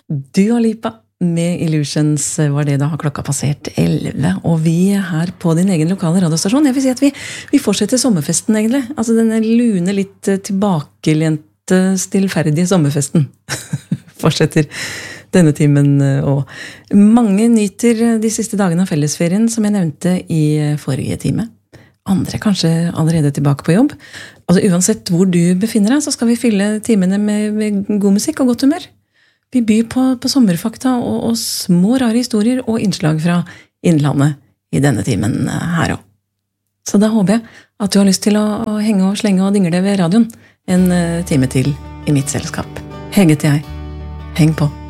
Dua Lipa med Illusions var det da har klokka passert 11, og vi her på din egen lokale radiostasjon. Jeg vil si at vi fortsetter sommerfesten egentlig, altså denne lune, litt tilbakelente, stillferdige sommerfesten fortsetter denne timen, og mange nyter de siste dagene av fellesferien, som jeg nevnte i forrige time. Andre kanskje allerede tilbake på jobb. Altså uansett hvor du befinner deg, så skal vi fylle timene med god musikk og godt humør. Vi byr på sommerfakta og små rare historier og innslag fra innlandet i denne timen her også. Så da håper jeg at du har lyst til å henge og slenge og dingle ved radioen en time til i mitt selskap. Hege til jeg. Heng på!